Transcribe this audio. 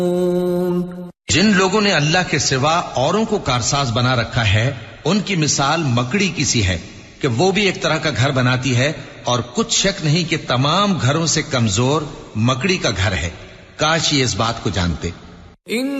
जिन लोगों ने अल्लाह के सिवा औरों को कारसाज बना रखा है, उनकी मिसाल मकड़ी की सी है कि वो भी एक तरह का घर बनाती है, और कुछ शक नहीं कि तमाम घरों से कमजोर मकड़ी का घर है। काश ये इस बात को जानते।